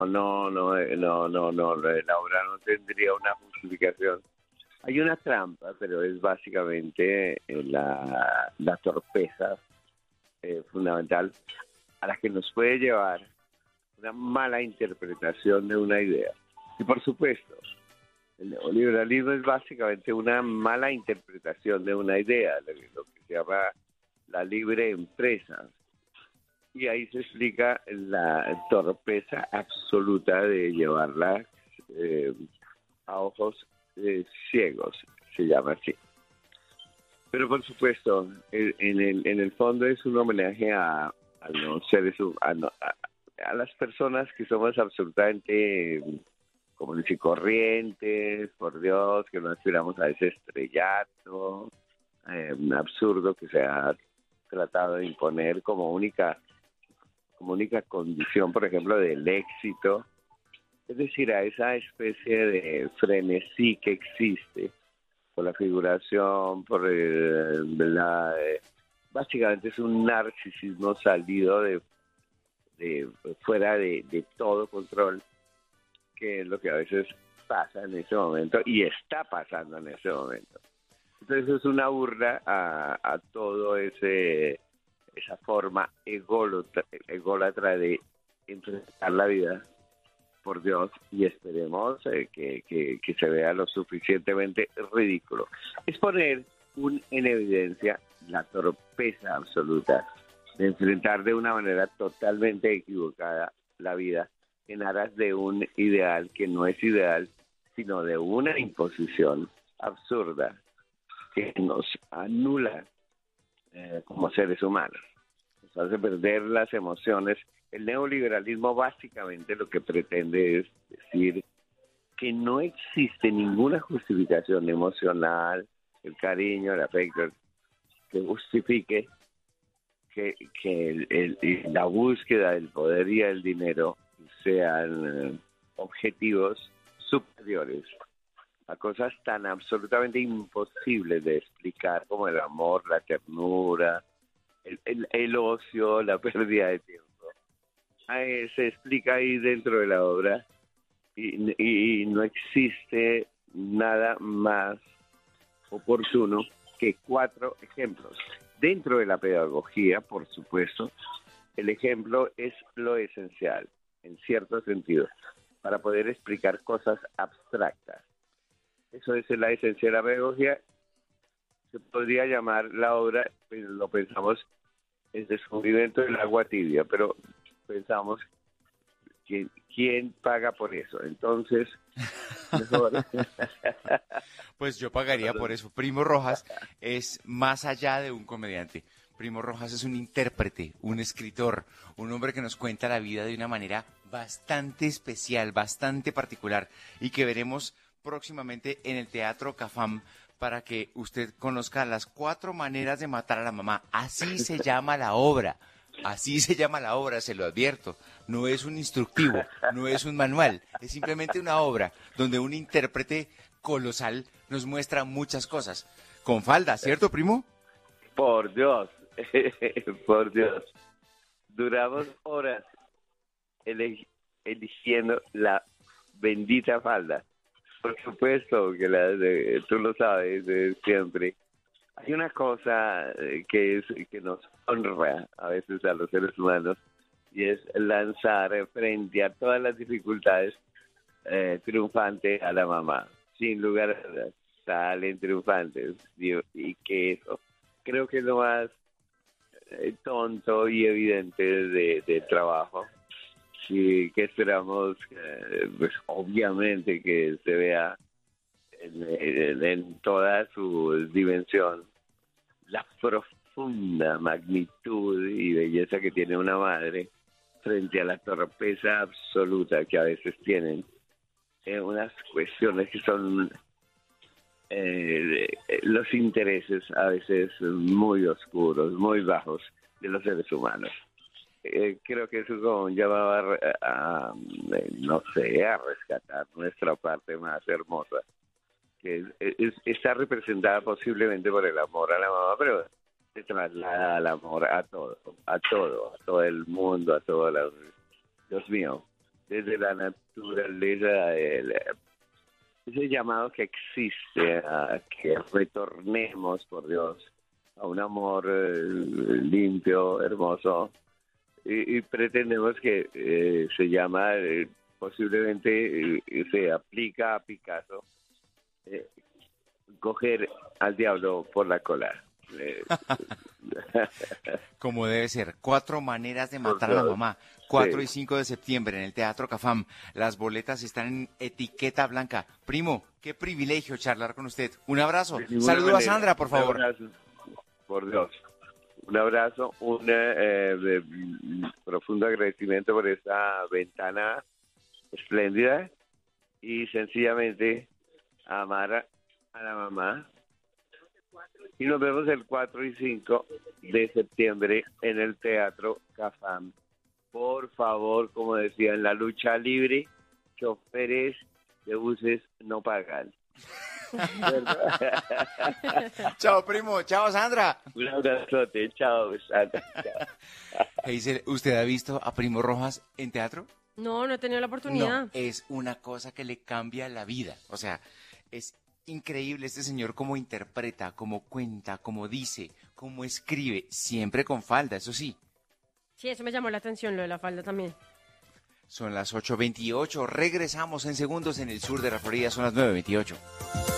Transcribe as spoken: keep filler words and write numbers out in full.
no, no, eh, no, no, no, la obra no tendría una justificación. Hay una trampa, pero es básicamente eh, la, la torpeza eh, fundamental a la que nos puede llevar una mala interpretación de una idea. Y por supuesto, el neoliberalismo es básicamente una mala interpretación de una idea, lo que se llama la libre empresa. Y ahí se explica la torpeza absoluta de llevarla eh, a ojos eh, ciegos, se llama así. Pero por supuesto, en, en, el, en el fondo es un homenaje a, a los seres humanos, a, a las personas que somos absolutamente comunes y corrientes, por Dios, que no aspiramos a ese estrellato eh, absurdo que se ha tratado de imponer como única, como única condición, por ejemplo, del éxito. Es decir, a esa especie de frenesí que existe por la figuración, por el, la... Eh, básicamente es un narcisismo salido de, de fuera de, de todo control, que es lo que a veces pasa en ese momento y está pasando en ese momento. Entonces es una burla a, a todo ese esa forma ególatra, ególatra de enfrentar la vida, por Dios, y esperemos eh, que, que, que se vea lo suficientemente ridículo. Es poner un, en evidencia la torpeza absoluta de enfrentar de una manera totalmente equivocada la vida en aras de un ideal que no es ideal, sino de una imposición absurda que nos anula eh, como seres humanos, nos hace perder las emociones. El neoliberalismo básicamente lo que pretende es decir que no existe ninguna justificación emocional, el cariño, el afecto, que justifique que, que el, el, la búsqueda del poder y el dinero sean eh, objetivos superiores a cosas tan absolutamente imposibles de explicar como el amor, la ternura, el, el, el ocio, la pérdida de tiempo. Eh, se explica ahí dentro de la obra y, y no existe nada más oportuno que cuatro ejemplos. Dentro de la pedagogía, por supuesto, el ejemplo es lo esencial, en cierto sentido, para poder explicar cosas abstractas. Eso es la esencia de la pedagogía. Se podría llamar la obra, pues, lo pensamos, el descubrimiento del agua tibia, pero pensamos que quién paga por eso. Entonces, mejor. Pues yo pagaría por eso. Primo Rojas es más allá de un comediante. Primo Rojas es un intérprete, un escritor, un hombre que nos cuenta la vida de una manera bastante especial, bastante particular, y que veremos próximamente en el Teatro Cafam para que usted conozca las cuatro maneras de matar a la mamá. Así se llama la obra. Así se llama la obra, se lo advierto. No es un instructivo, no es un manual, es simplemente una obra donde un intérprete colosal nos muestra muchas cosas. Con falda, ¿cierto, primo? Por Dios, por Dios. Duramos horas eleg- eligiendo la bendita falda. Por supuesto que la de, tú lo sabes de siempre. Hay una cosa eh, que es que nos honra a veces a los seres humanos y es lanzar frente a todas las dificultades eh, triunfante a la mamá. Sin lugar a dudas, salen triunfantes y, y que eso creo que es lo más eh, tonto y evidente de, de trabajo. Y que esperamos, eh, pues obviamente que se vea en, en, en toda su dimensión la profunda magnitud y belleza que tiene una madre frente a la torpeza absoluta que a veces tienen eh, unas cuestiones que son eh, los intereses a veces muy oscuros, muy bajos de los seres humanos. Eh, creo que eso como llamaba a, a, no sé, a rescatar nuestra parte más hermosa, que es, es, está representada posiblemente por el amor a la mamá, pero se traslada al amor a todo, a todo, a todo el mundo, a todo la... Dios mío, desde la naturaleza, el, ese llamado que existe a que retornemos, por Dios, a un amor eh, limpio, hermoso, y, y pretendemos que eh, se llama, eh, posiblemente eh, se aplica a Picasso, eh, coger al diablo por la cola. Eh, Como debe ser. Cuatro maneras de matar a la mamá. cuatro Sí. y cinco de septiembre en el Teatro Cafam. Las boletas están en etiqueta blanca. Primo, qué privilegio charlar con usted. Un abrazo. De ninguna Saludo a manera. Sandra, por Un favor. abrazo, por Dios. Un abrazo, un eh, de- profundo agradecimiento por esta ventana espléndida y sencillamente amar a, a la mamá. Y nos vemos el cuatro y cinco de septiembre en el Teatro Cafam. Por favor, como decía, en la lucha libre, choferes de buses no pagan. ¿Verdad? Chao, primo. Chao, Sandra. Un abrazote, chao, Sandra. Chao. Hazel, ¿usted ha visto a Primo Rojas en teatro? No, no he tenido la oportunidad. No, es una cosa que le cambia la vida. O sea, es increíble este señor cómo interpreta, cómo cuenta, cómo dice, cómo escribe, siempre con falda, eso sí. Sí, eso me llamó la atención, lo de la falda también. Son las ocho veintiocho, regresamos en segundos en el sur de la Florida, son las nueve veintiocho.